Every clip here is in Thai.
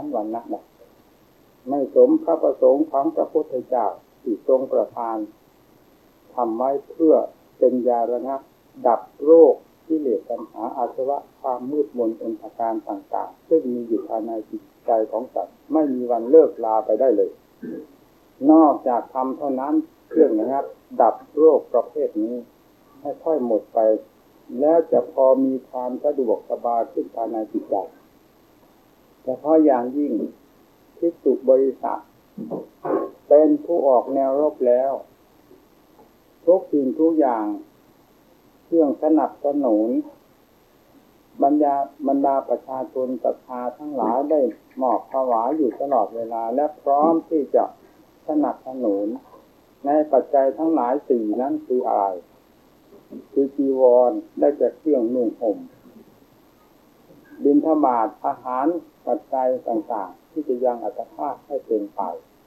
นวรรณะใดไม่สมพระประสงค์ของพระพุทธเจ้าที่ทรงประทานทำไว้เพื่อเป็นยาระงับดับโรคกิเลสตัณหาอาสวะความมืดมนอนทการต่างๆซึ่งมีอยู่ภายในจิตใจของสัตว์ไม่มีวันเลิกลาไปได้เลยนอกจากทำเท่านั้นเครื่องระงับดับโรคประเภทนี้ให้ค่อยหมดไปแล้วจะพอมีความสะดวกสบายขึ้นภายในจิตใจเฉพาะอย่างยิ่งภิกษุบริษัทเป็นผู้ออกแนวรบแล้วทุกสิ่งทุกอย่างเครื่องสนับสนุนบรรดาประชาชนศรัทธาทั้งหลายได้มอบถวายอยู่ตลอดเวลาและพร้อมที่จะสนับสนุนในปัจจัยทั้งหลายสี่นั้นคืออะไรคือจีวรได้จากเครื่องนุ่งห่มบิณฑบาตอาหารปัจจัยต่างๆที่จะยังอัตภาพให้เป็นไป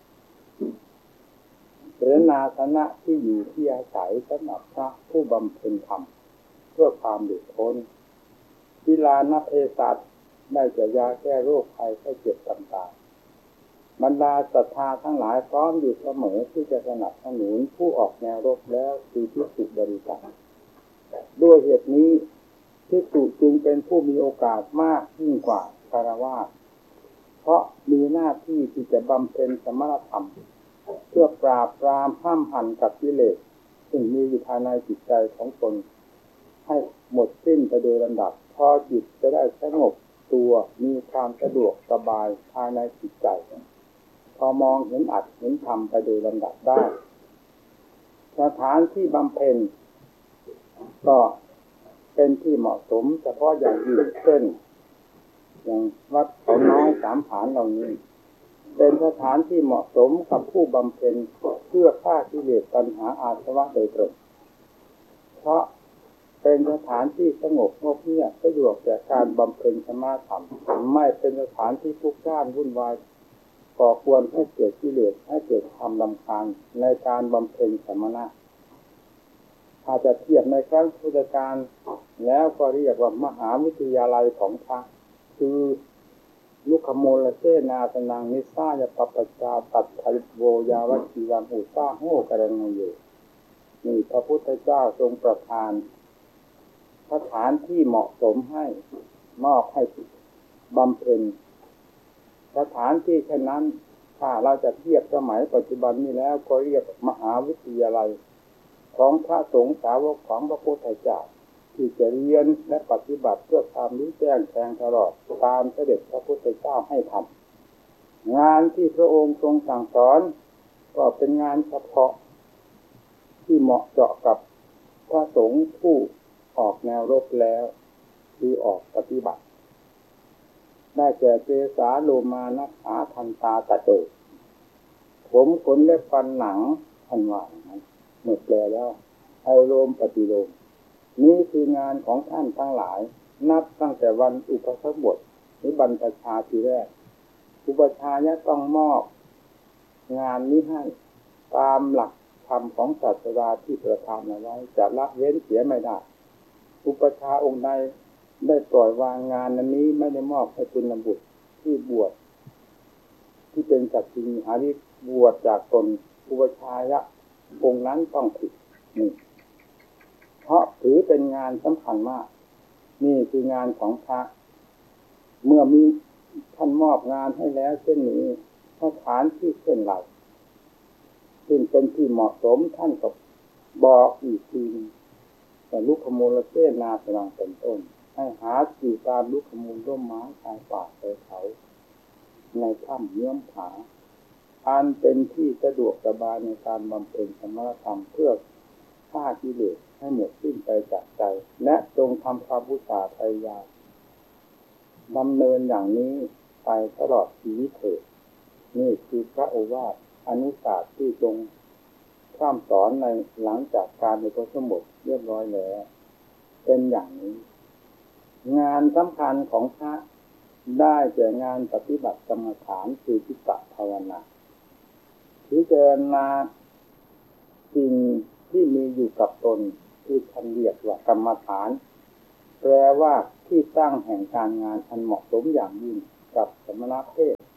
เสนาสนะที่อยู่ที่อาศัยสำหรับพระผู้บำเพ็ญธรรมเพื่อความหลุดพ้นกีฬานเภสัชได้จะยาแก้โรคภัยไข้เจ็บต่างๆบรรดาศรัทธาทั้งหลายพร้อมอยู่เสมอที่จะสนับสนุนผู้ออกแนวรบแล้วคือภิกษุบริษัทด้วยเหตุนี้ภิกษุจึงเป็นผู้มีโอกาสมากยิ่งกว่าฆราวาสเพราะมีหน้าที่ที่จะบำเพ็ญสมณธรรมเพื่อปราบปรามห้ามหันกับกิเลสซึ่งมีอยู่ภายในจิตใจของตนให้หมดสิ้นไปโดยลำดับพอจิตจะได้สงบตัวมีความสะดวกสบายภายในจิตใจพอมองเห็นอัตเห็นธรรมไปโดยลำดับได้สถานที่บำเพ็ญก็เป็นที่เหมาะสมเฉพาะอย่างยิ่งเช่นอย่างวัดเขาน้อยสามผานเหล่านี้เป็นสถานที่เหมาะสมกับผู้บำเพ็ญเพื่อฆ่ากิเลสตัณหาอาสวะโดยตรงเพราะเป็นสถานที่สงบงบเงียบสะดวกแก่การบำเพ็ญสมาธิธรรมไม่เป็นสถานที่พลุกพล่านวุ่นวายก่อควรให้เกิดกิเลสให้เกิดความรำคาญในการบำเพ็ญสมณะถ้าจะเทียบในครั้งพุทธกาลแล้วก็เรียกว่ามหาวิทยาลัยของพระคือลุคโมลเสนาสนังนิสายปปจาตัดทริโวยาวัชีวังอุตาโหกรณโยนี่พระพุทธเจ้าทรงประทานสถานที่เหมาะสมให้มอบให้บำเพ็ญสถานที่เช่นนั้นถ้าเราจะเทียบสมัยปัจจุบันนี้แล้วก็เรียกมหาวิทยาลัยของพระสงฆ์สาวกของพระพุทธเจ้าที่จะเรียนและปฏิบัติเพื่อความรู้แจ้งแทงตลอดตามเสด็จพระพุทธเจ้าให้ทำงานที่พระองค์ทรงสั่งสอนก็เป็นงานเฉพาะที่เหมาะเจาะกับพระสงฆ์ผู้ออกแนวรบแล้วคือออกปฏิบัติได้แก่เกสาโลมานัสขาทันตาตะโจผมขนเล็บฟันหนังทันว่าหมดแล้วไอโลมปฏิโลมนี่คืองานของท่านทั้งหลายนับตั้งแต่วันอุปสมบทหรือบรรพชาทีแรกอุปชายะต้องมอบงานนี้ให้ตามหลักธรรมของศาสดาที่ประทานเอาไว้จะละเว้นเสียไม่ได้อุปชาองค์ใดได้ปล่อยวางงานนี้ไม่ได้มอบให้คุณบุตรที่บวชที่เป็นสัตย์จริงหาริบวชจากตนอุปชายะองค์นั้นต้องผิดนี่เพราะถือเป็นงานสำคัญมากนี่คืองานของพระเมื่อมีท่านมอบงานให้แล้วเช่นนี้สถานที่เช่นไรซึ่งเป็นที่เหมาะสมท่านก็บอกอีกทีแต่ลุคโมลเสนาสนังเป็นต้นให้หาอยู่ตามลุคโมลร่มไม้ชายป่าชายเขาในถ้ำเยื่อมผาอันเป็นที่สะดวกสบายในการบำเพ็ญสมณธรรมเพื่อฆ่ากิเลสให้หมดสิ้นไปจากใจและจงทำความอุตสาห์พยายามดำเนินอย่างนี้ไปตลอดชีวิตเถิดนี่คือพระโอวาทอนุสาสน์ที่ทรงพร่ำสอนในหลังจากการอุปสมบทเรียบร้อยแล้วเป็นอย่างนี้งานสำคัญของพระได้แก่งานปฏิบัติกรรมฐานคือจิตตภาวนาพิจารณาสิ่งที่มีอยู่กับตนที่ท่านเรียกว่ากรรมฐานแปลว่าที่ตั้งแห่งการงานอันเหมาะสมอย่างยิ่งกับสมณเพศ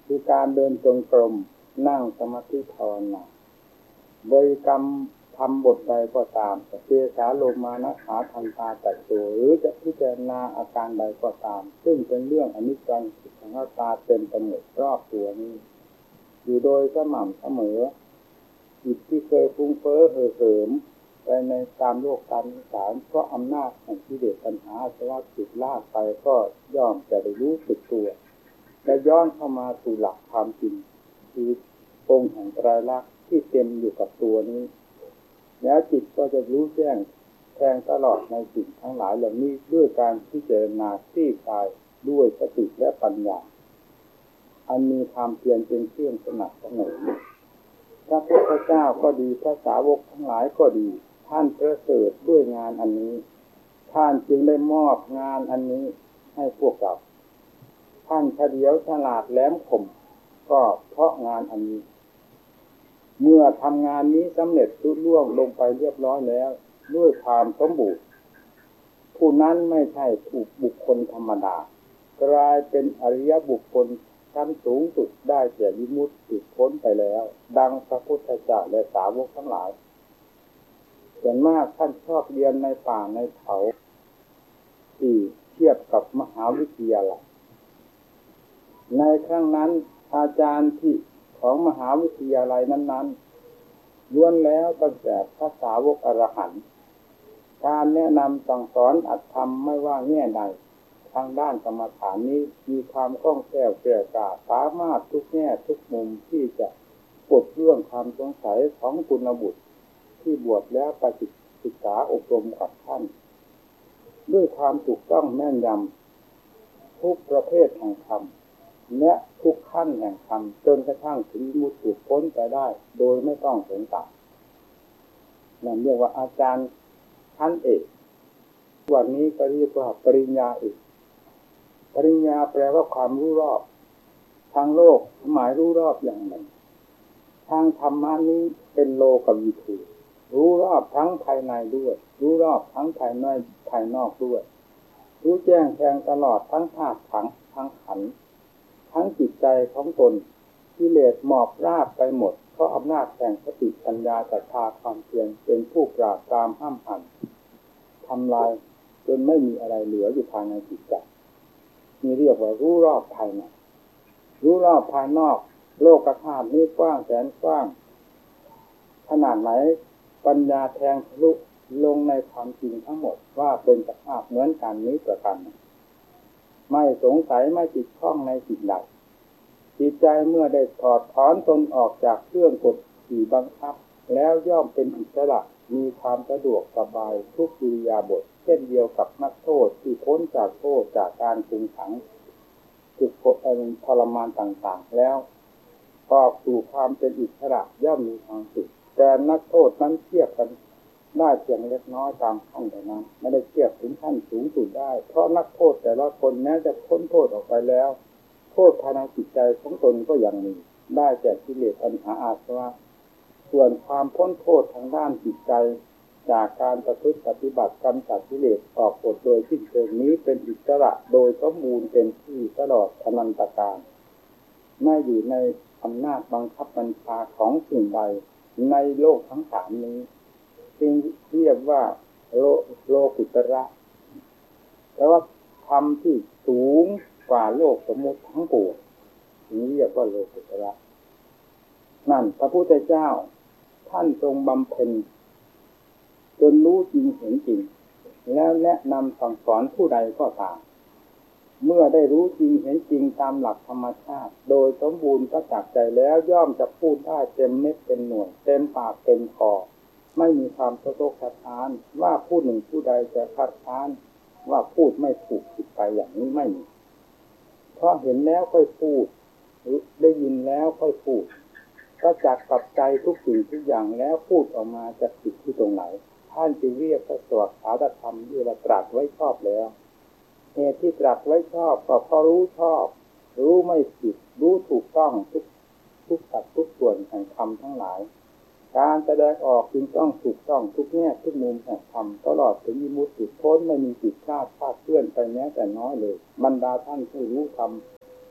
คือการเดินจงกรมนั่งสมาธิภาวนาบริกรรมทำบทใดก็ตามเจสาโลมานะขาทันตาตัดตัวหรือจะพิจารณาอาการใดก็ตามซึ่งเป็นเรื่องอนิจจังทุกขังอนัตตาเต็มไปหมดรอบตัวนี้อยู่โดยสม่ำเสมอจิตที่เคยฟุ้งเฟ้อเห่อเหิมไปในตามโลกตามสงสารเพราะอำนาจแห่งกิเลสตัณหาอาสวะติดลากไปก็ย่อมจะได้รู้สึกตัวและย้อนเข้ามาสู่หลักความจริงคือองค์แห่งไตรลักษณ์ที่เต็มอยู่กับตัวนี้แล้วจิตก็จะรู้แจ้งแทงตลอดในสิ่งทั้งหลายเหล่านี้ด้วยการพิจารณาคลี่คลายด้วยสติและปัญญาอันมีความเพียรเป็นเครื่องสนับสนุนพระพุทธเจ้าก็ดีพระสาวกทั้งหลายก็ดีท่านประเสริฐด้วยงานอันนี้ท่านจึงได้มอบงานอันนี้ให้พวกเราท่านเฉลียวฉลาดแหลมคมก็เพราะงานอันนี้เมื่อทำงานนี้สำเร็จลุล่วงลงไปเรียบร้อยแล้วด้วยความสมบูรณ์ผู้นั้นไม่ใช่ถูกบุคคลธรรมดากลายเป็นอริยบุคคลชั้นสูงสุดได้แก่วิมุตติหลุดพ้นไปแล้วดังพระพุทธเจ้าและสาวกทั้งหลายส่วนมากท่านชอบเรียนในป่าในเขาที่เทียบกับมหาวิทยาลัยในครั้งนั้นอาจารย์ที่ของมหาวิทยาลัยนั้นๆล้วนแล้วตั้งแต่พระสาวกอรหันต์การแนะนำสั่งสอนอัตธรรมไม่ว่าแง่ใดทางด้านกรรมฐานนี้มีความคล่องแคล่วแกร่กล้าสามารถทุกแง่ทุกมุมที่จะปลดเรื่องความสงสัยของกุลบุตรที่บวชแล้วไปศึกษาอบรมกับท่านด้วยความถูกต้องแม่นยำทุกประเภทแห่งธรรมและทุกขั้นแห่งธรรมจนกระทั่งถึงมุติพ้นไปได้โดยไม่ต้องสงสัยนั่นเรียกว่าอาจารย์ชั้นเอกวันนี้ก็เรียกว่าปริญญาเอกปริญญาแปลว่าความรู้รอบทางโลกหมายรู้รอบอย่างหนึ่งทางธรรมะนี้เป็นโลกวิถีรู้รอบทั้งภายในด้วยรู้รอบทั้งภายในภายนอกด้วยรู้แจ้งแทงตลอดทั้งธาตุทั้งขันธ์ทั้งจิตใจของตนกิเลสหมอบราบไปหมดเพราะอำนาจแห่งสติปัญญาศรัทธาความเพียรเป็นผู้ปราบปรามห้ามหันทำลายจนไม่มีอะไรเหลืออยู่ภายในจิตใจนี่เรียกว่ารู้รอบภายในรู้รอบภายนอกโลกธาตุนี้กว้างแสนกว้างขนาดไหนปัญญาแทงทะลุลงในความจริงทั้งหมดว่าเป็นสภาพเหมือนกันนี้ประการไม่สงสัยไม่ติดข้องในสิ่งใดจิตใจเมื่อได้ถอดถอนตนออกจากเครื่องกดขี่บังคับแล้วย่อมเป็นอิสระมีความสะดวกสบายทุกอิริยาบถเช่นเดียวกับนักโทษที่พ้นจากโทษจากการคุมขังถูกกดทรมานต่างๆแล้วออกสู่ความเป็นอิสระย่อมมีความสุขแต่นักโทษนั้นเทียบกันได้เพียงเล็กน้อยตามขั้นเท่านั้นไม่ได้เทียบถึงขั้นสูงสุดได้เพราะนักโทษแต่ละคนแม้จะพ้นโทษออกไปแล้วโทษภายในจิตใจของตนก็ยังมีได้แก่กิเลสตัณหาอาสวะส่วนความพ้นโทษทางด้านจิตใจจากการประพฤติปฏิบัติกรรมตัดกิเลสออกหมดโดยสิ้นเชิงนี้เป็นอิสระโดยสมบูรณ์เต็มที่ตลอดอนันตกาลไม่อยู่ในอำนาจบังคับบัญชาของสิ่งใดในโลกทั้งสามนี้จึงเรียกว่าโลกุตระแปลว่าธรรมที่สูงกว่าโลกสมมุติทั้งปวงนี้เรียกว่าโลกุตระนั่นพระพุทธเจ้าท่านทรงบำเพ็ญจนรู้จริงเห็นจริงแล้วแนะนำสั่งสอนผู้ใดก็ตามเมื่อได้รู้จริงเห็นจริงตามหลักธรรมชาติโดยสมบูรณ์ประจักษ์ใจแล้วย่อมจะพูดได้เต็มเม็ดเต็มหน่วยเต็มปากเต็มคอไม่มีความสะทกสะท้านว่าผู้หนึ่งผู้ใดจะคัดค้านว่าพูดไม่ถูกผิดไปอย่างนี้ไม่มีเพราะเห็นแล้วค่อยพูดได้ยินแล้วค่อยพูดประจักษ์กับใจทุกสิ่งทุกอย่างแล้วพูดออกมาจะผิดที่ตรงไหนท่านจึงเรียกพระสวดสาธธรรมที่เราตรัสไว้ชอบแล้วเหตุที่ตรัสไว้ชอบก็เพราะรู้ชอบรู้ไม่ผิดรู้ถูกต้องทุกสัดทุกส่วนแห่งธรรมทั้งหลายการแสดงออกจึงต้องถูกต้องทุกแง่ทุกมุมแห่งธรรมตลอดถึงวิมุตติพ้นไม่มีผิดพลาดเคลื่อนไปแม้แต่น้อยเลยบรรดาท่านผู้รู้ธรรม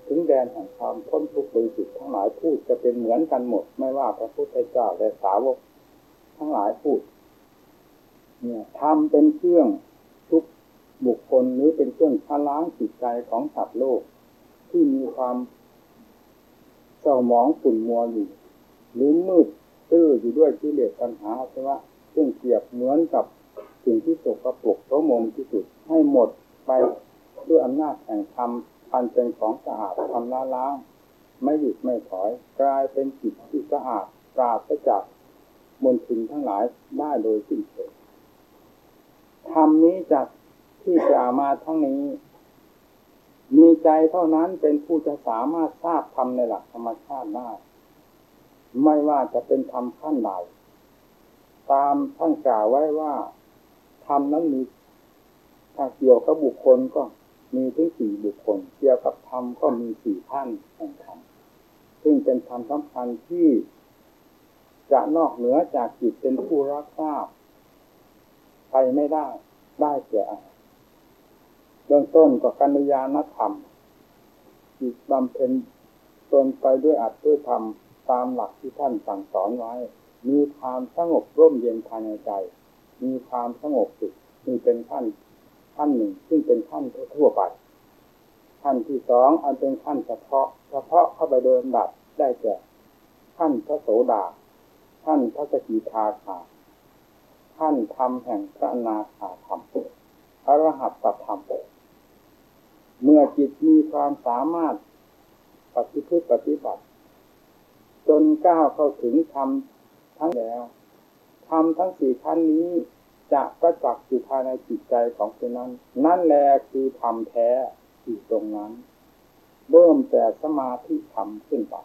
ถึงแดนแห่งความพ้นทุกข์บริสุทธิ์ทั้งหลายพูดจะเป็นเหมือนกันหมดไม่ว่าพระพุทธเจ้าและสาวกทั้งหลายพูดเนี่ยทำเป็นเครื่องทุกบุคคลหรือเป็นเครื่องชะล้างจิตใจของสัตว์โลกที่มีความเศร้าหมองขุ่นมัวอยู่หรือมืดตื้ออยู่ด้วยกิเลสตัณหาอาสวะซึ่งเปรียบเหมือนกับสิ่งที่สกปรกโสมมที่สุดให้หมดไปด้วยอำนาจแห่งธรรมอันเป็นของสะอาดทำละล้างไม่หยุดไม่ถอยกลายเป็นจิตที่สะอาดปราศจากมลทินทั้งหลายได้โดยสิ้นเชิงธรรมนี้จากที่กล่าวมาทั้งนี้มีใจเท่านั้นเป็นผู้จะสามารถทราบธรรมในหลักธรรมชาติได้ไม่ว่าจะเป็นธรรมขั้นใดตามท่านกล่าวไว้ว่าธรรมนั้นมีถ้าเกี่ยวกับบุคคลก็มีถึง4บุคคลเกี่ยวกับธรรมก็มี4ขั้นแห่งธรรมซึ่งเป็นธรรมสำคัญที่จะนอกเหนือจากจิตเป็นผู้รับทราบไปไม่ได้แก่เบื้องต้นก็กัลยาณธรรมจิตบำเพ็ญตนไปด้วยอัตด้วยธรรมตามหลักที่ท่านสั่งสอนไว้มีความสงบร่มเย็นภายในใจมีความสงบสุขนี่เป็นขั้นหนึ่งซึ่งเป็นขั้นทั่วไปขั้นที่2อันเป็นขั้นเฉพาะเข้าไปโดยลำดับได้แก่ขั้นพระโสดาขั้นพระสกิทาคาขั้นธรรมแห่งพระอนาคาธรรมอรหัตตธรรมเมื่อจิตมีความสามารถปฏิบัติจนก้าวเข้าถึงธรรมทั้งแล้วธรรมทั้ง4ขั้นนี้จะประจักษ์อยู่ภายในจิตใจของผู้นั้นนั่นแหละคือธรรมแท้อยู่ตรงนั้นเริ่มแต่สมาธิธรรมขึ้นไป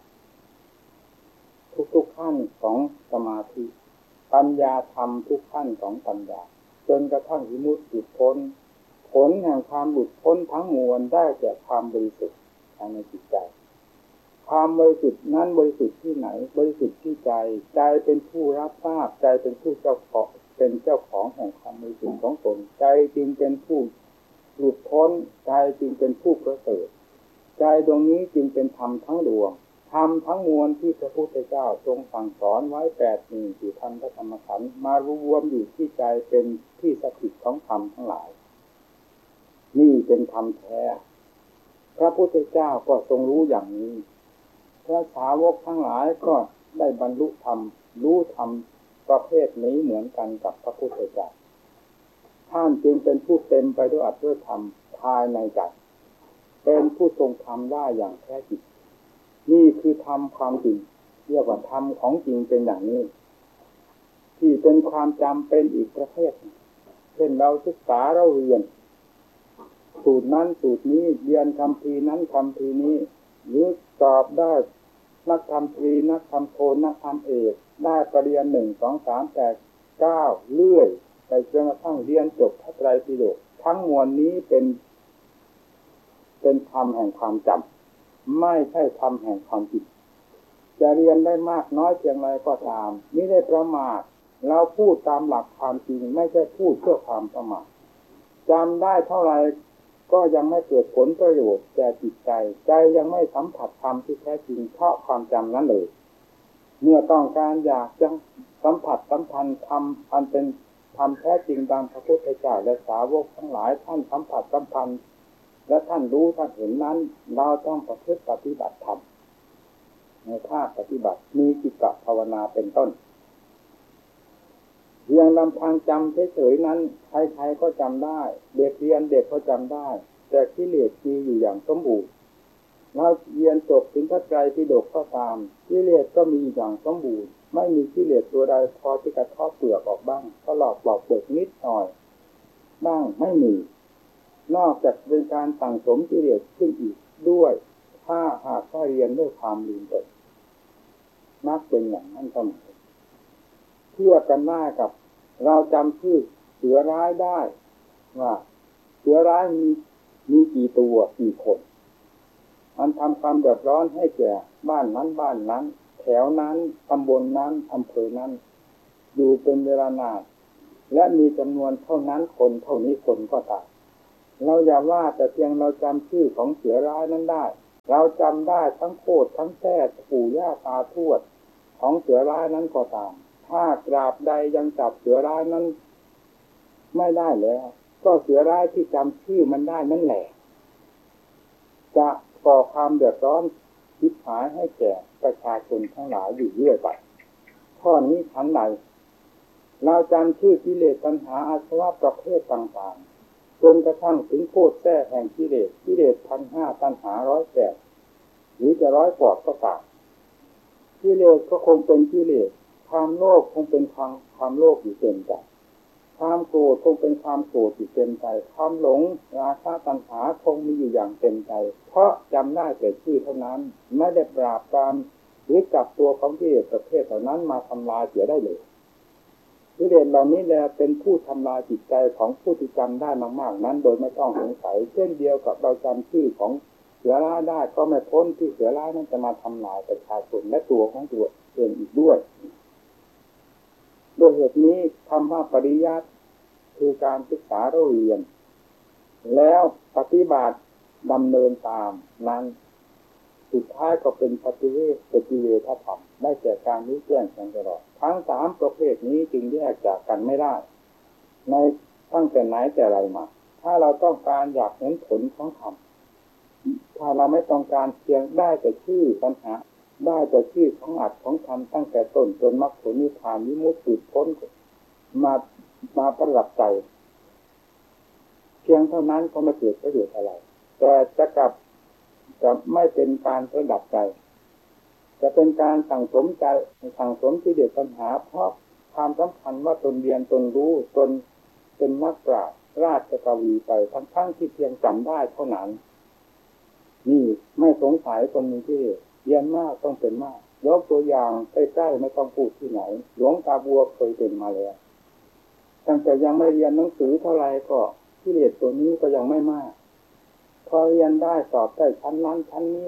ทุกขั้นของสมาธิปัญญาธรรมทุกขั้นของปัญญาจนกระทั่งวิมุตติหลุดพ้นผลแห่งความหลุดพ้นทั้งมวลได้แก่ความบริสุทธิ์ภายในจิตใจความบริสุทธิ์นั้นบริสุทธิ์ที่ไหนบริสุทธิ์ที่ใจเป็นผู้รับทราบใจเป็นผู้เจ้าของแห่งความบริสุทธิ์ของตนใจจึงเป็นผู้หลุดพ้นใจจึงเป็นผู้ประเสริฐใจดวงนี้จึงเป็นธรรมทั้งดวงธรรมทั้งมวลที่พระพุทธเจ้าทรงสั่งสอนไว้8 หมู่ที่ธรรมพระธรรมขันธ์มารวมอยู่ที่ใจเป็นที่สถิตของธรรมทั้งหลายนี่เป็นธรรมแท้พระพุทธเจ้าก็ทรงรู้อย่างนี้พระสาวกทั้งหลายก็ได้บรรลุธรรมรู้ธรรมประเภทนี้เหมือนกันกับพระพุทธเจ้าท่านจึงเป็นผู้เต็มไปด้วยอัตด้วยธรรมภายในใจเป็นผู้ทรงธรรมได้อย่างแท้จริงนี่คือธรรมความจริงเรียกว่าธรรมของจริงเป็นอย่างนี้ที่เป็นความจำเป็นอีกประเภทเช่นเราศึกษาเราเรียนสูตรนั้นสูตรนี้เรียนคำพีนั้นคำพีนี้หรือสอบได้นักธรรมตรีนักธรรมโทนักธรรมเอกได้ปริญญา1 2 3 8 9เรื่อยไปจนกระทั่งเรียนจบพระไตรปิฎกทั้งมวลนี้เป็นธรรมแห่งความจำไม่ใช่ธรรมแห่งความจริงจะเรียนได้มากน้อยเพียงไรก็ตามไม่ได้ประมาทเราพูดตามหลักความจริงไม่ใช่พูดเพื่อความประมาทจำได้เท่าไรก็ยังไม่เกิดผลประโยชน์แก่จิตใจยังไม่สัมผัสธรรมที่แท้จริงเพราะความจำนั้นเลยเมื่อต้องการอยากจะสัมผัสสัมพันธ์ธรรมอันเป็นธรรมแท้จริงดังพระพุทธเจ้าและสาวกทั้งหลายท่านสัมผัสสัมพันธ์และท่านรู้ท่านเห็นนั้นเราต้องประพฤติปฏิบัติธรรมในภาคปฏิบัติมีจิตตภาวนาเป็นต้นเพียงลำพังจำเฉยๆนั้นใครๆก็จำได้เด็กเรียนเด็กก็จำได้แต่กิเลสมีอยู่อย่างสมบูรณ์เราเรียนจบถึงพระไตรปิฎกก็ตามกิเลสก็มีอย่างสมบูรณ์ไม่มีกิเลสตัวใดพอที่จะทอดเปลือกออกบ้างก็หลอกปลอกเปลือกนิดหน่อยบ้างไม่มีนอกจากเป็นการสั่งสมกิเลสขึ้นอีกด้วยถ้าหากว่าเรียนด้วยความลืมตนมักเป็นอย่างนั้นเสมอเทียบกันได้กับเราจำชื่อเสือร้ายได้ว่าเสือร้ายมีกี่ตัวกี่คนมันทำความเดือดร้อนให้แก่บ้านนั้นแถวนั้นตำบลนั้นอำเภอนั้นอยู่เป็นเวลานานและมีจำนวนเท่านั้นคนเท่านี้คนก็ตายเราอย่าว่าแต่เพียงเราจำชื่อของเสือร้ายนั้นได้เราจำได้ทั้งโคตรทั้งแท้ปู่ย่าตาทวดของเสือร้ายนั้นก็ตามถ้ากราบใดยังจับเสือร้ายนั้นไม่ได้แล้วก็เสือร้ายที่จำชื่อมันได้นั่นแหละจะก่อความเดือดร้อนชิบหายให้แก่ประชาชนทั้งหลายอยู่เรื่อยไปข้อนี้ชั้นใดเราจำชื่อกิเลสตัณหาอาสวะประเภทต่างๆจนกระทั่งถึงโคตรแท้แห่งกิเลส1,500ตัณหา108หรือจะ100กว่าก็ตามกิเลสก็คงเป็นกิเลสความโลภคงเป็นความโลภอยู่เต็มใจความโกรธคงเป็นความโกรธอยู่เต็มใจความหลงราคะตัณหาคงมีอยู่อย่างเต็มใจเพราะจำได้แต่ชื่อเท่านั้นไม่ได้ปราบปรามหรือจับตัวของกิเลสประเภทเหล่านั้นมาทำลายเสียได้เลยกิเลสเหล่านี้แหละเป็นผู้ทำลายจิตใจของผู้ที่จำได้มากๆนั้นโดยไม่ต้องสงสัยเช่นเดียวกับเราจำชื่อของเสือร้ายได้ก็ไม่พ้นที่เสือร้ายนั้นจะมาทำลายประชาชนและตัวของตัวเองอีกด้วยด้วยเหตุนี้คำว่าปริยัติคือการศึกษาเราเรียนแล้วปฏิบัติดำเนินตามนั้นสุดท้ายก็เป็นปฏิเวทธรรมได้แก่การรู้แจ้งแทงตลอดทั้งสามประเภทนี้จึงแยกจากกันไม่ได้ในตั้งแต่ไหนแต่ไรมาถ้าเราต้องการอยากเห็นผลของธรรมถ้าเราไม่ต้องการเพียงได้แต่ชื่อปัญหาได้แต่ชื่อของอัดของธรรมตั้งแต่ต้นจนมรรคผลนิพพานวิมุตติพ้นมาประดับใจเพียงเท่านั้นก็ไม่เกิดประโยชน์อะไรแต่จะไม่เป็นการประดับใจจะเป็นการสั่งสมที่เด็ดปัญหาเพราะความสำคัญว่าตนเรียนตนรู้ตนเป็นนักปราชญ์ราชกวีไปทั้งที่เพียงจำได้เท่านั้นนี่ไม่สงสัยตนมีที่เรียนมากต้องเป็นมากยกตัวอย่างใกล้ๆไม่ต้องพูดที่ไหนหลวงตาบัวเคยเป็นมาแล้วตั้งแต่ยังไม่เรียนหนังสือเท่าไรก็กิเลสตัวนี้ก็ยังไม่มากพอเรียนได้สอบได้ชั้นนั้นชั้นนี้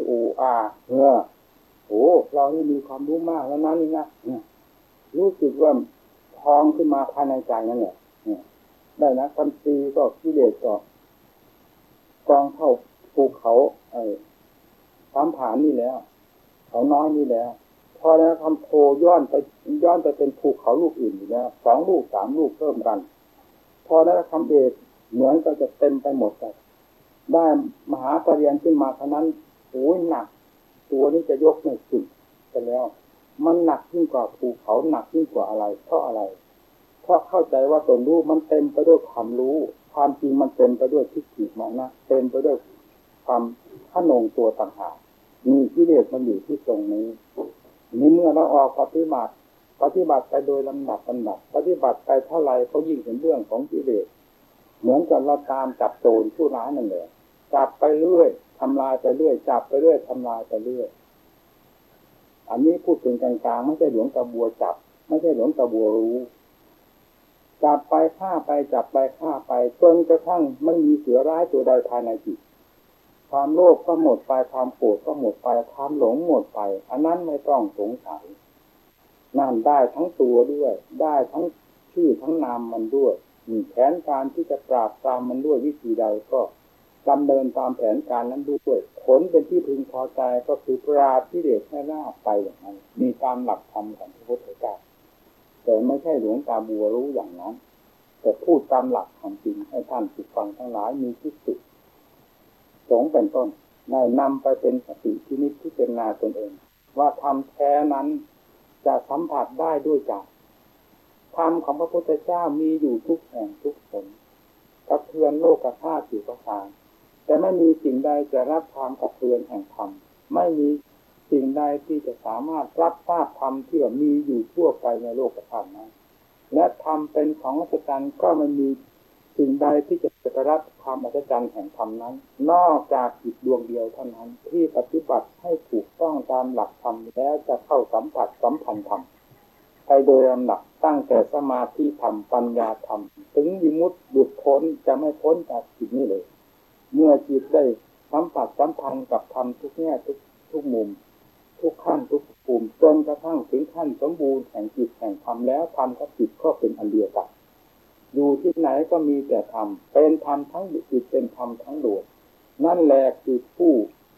เรานี่มีความรู้มากแล้วนั้นนี่นะรู้สึกว่าพองขึ้นมาภายในใจนั่นแหละได้นะคำตีก็กิเลสก็กองเข้าภูเขาสามผานนี่แล้วเขาน้อยนี่แล้วพอแล้วคำโทย้อนไปเป็นภูเขาลูกอื่นอยู่แล้ว2 ลูก 3 ลูกเพิ่มกันพอแล้วคำเอกเหมือนก็จะเต็มไปหมดเลยได้มหาปรริญญาขึ้นมาเท่านั้นโอ้ยหนักตัวนี้จะยกไม่ขึ้นไปแล้วมันหนักยิ่งกว่าภูเขาหนักยิ่งกว่าอะไรเพราะอะไรเพราะเข้าใจว่าตนรู้มันเต็มไปด้วยความรู้ความจริงมันเต็มไปด้วยทิฏฐิมานะเต็มไปด้วยความขนงตัวต่างหากมีกิเลสมันอยู่ที่ตรงนี้นี่เมื่อเราออกปฏิบัติไปโดยลำดับปฏิบัติไปเท่าไรเขายิ่งเห็นเรื่องของกิเลสเหมือนกับเราตามจับโจรผู้ร้ายนั่นแหละจับไปเรื่อยทำลายไปเรื่อยจับไปเรื่อยทำลายไปเรื่อยอันนี้พูดเป็นกลางๆไม่ใช่หลวงตาบัวจับไม่ใช่หลวงตาบัวรู้จับไปฆ่าไปจับไปฆ่าไปจนกระทั่งไม่มีเสือร้ายตัวใดภายในจิตความโลภก็หมดไปความโกรธก็หมดไปความหลงหมดไปอันนั้นไม่ต้องสงสัยนั่นได้ทั้งตัวด้วยได้ทั้งชื่อทั้งนามมันด้วยมีแผนการที่จะปราบปรามมันด้วยวิธีใดก็ดำเนินตามแผนการนั้นด้วยผลเป็นที่พึงพอใจก็คือปราบกิเลสให้ราบไปอย่างนั้นมีตามหลักธรรมของพระพุทธเจ้าแต่ไม่ใช่หลวงตาบัวรู้อย่างนั้นแต่พูดตามหลักความจริงให้ท่านผู้ฟังทั้งหลายมีที่สุดสงเป็นต้นได้นำไปเป็นสติที่นิพพิจารณาตนเองว่าธรรมแท้นั้นจะสัมผัสได้ด้วยใจธรรมของพระพุทธเจ้ามีอยู่ทุกแห่งทุกหนกระเทือนโลกธาตุอยู่ก็ตามแต่ไม่มีสิ่งใดจะรับความกระเทือนแห่งธรรมไม่มีสิ่งใดที่จะสามารถรับทราบธรรมที่มีอยู่ทั่วไปในโลกธาตุนั้นและธรรมเป็นของอัศจรรย์ก็ไม่มีสิ่งใดที่จะรับความอัศจรรย์แห่งธรรมนั้นนอกจากจิตดวงเดียวเท่านั้นที่ปฏิบัติให้ถูกต้องตามหลักธรรมแล้วจะเข้าสัมผัสสัมพันธ์ธรรมไปโดยลำดับตั้งแต่สมาธิธรรมปัญญาธรรมถึงวิมุตติหลุดพ้นจะไม่พ้นจากจิตนี้เลยเมื่อจิตได้สัมผัสสัมพันธ์กับธรรมทุกแง่ทุกมุมทุกขั้นทุกภูมิจนกระทั่งถึงขั้นสมบูรณ์แห่งจิตแห่งธรรมแล้วธรรมกับจิตก็เป็นอันเดียวกันอยู่ที่ไหนก็มีแต่ธรรมเป็นธรรมทั้งจิตเป็นธรรมทั้งดวงนั่นแหละคือผู้